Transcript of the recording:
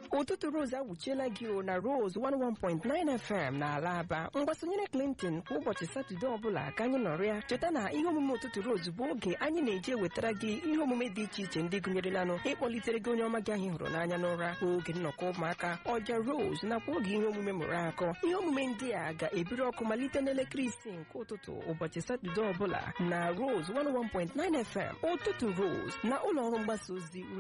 ụtụtụ Rose awuchiela gị na Rose 101.9 FM na Alaba. Mgbasonyere Clinton kwa ụbọchị Satọde ọbụla ka anyị nọrọ ya. Cheta na ihe omume ụtụtụ Rose bụ oge anyị na-eji ewetara gị ihe omume dị iche iche ndị gụnyerelanụ ịkpọlitere gị onye ọma gị anyị hụrụ n'anya n'ụra, oge nnọkọ ụmụaka, ọja Rose nakwa oge ihe omume mụrụ akọ. Ihe omume ndị a ga-ebiri ọkụ malite n'elekere 6 nke ụtụtụ ụbọchị Satọde ọbụla na Rose 101.9 FM ụtụtụ Rose na ụlọ ọrụ mgbasa ozi